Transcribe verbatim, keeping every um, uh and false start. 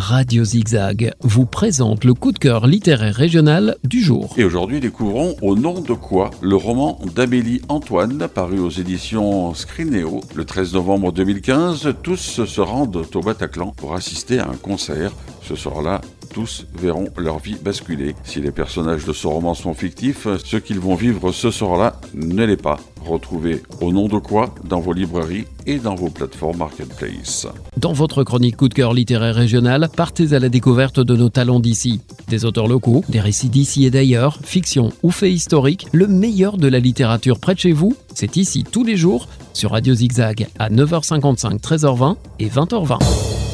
Radio Zigzag vous présente le coup de cœur littéraire régional du jour. Et aujourd'hui, découvrons Au nom de quoi, le roman d'Amélie Antoine, paru aux éditions Scrinéo. Le treize novembre deux mille quinze, tous se rendent au Bataclan pour assister à un concert. Ce soir-là, tous verront leur vie basculer. Si les personnages de ce roman sont fictifs, ce qu'ils vont vivre ce soir-là ne l'est pas. Retrouvez Au nom de quoi dans vos librairies et dans vos plateformes Marketplace. Dans votre chronique coup de cœur littéraire régional, partez à la découverte de nos talents d'ici. Des auteurs locaux, des récits d'ici et d'ailleurs, fiction ou faits historiques, le meilleur de la littérature près de chez vous, c'est ici tous les jours sur Radio Zigzag à neuf heures cinquante-cinq, treize heures vingt et vingt heures vingt.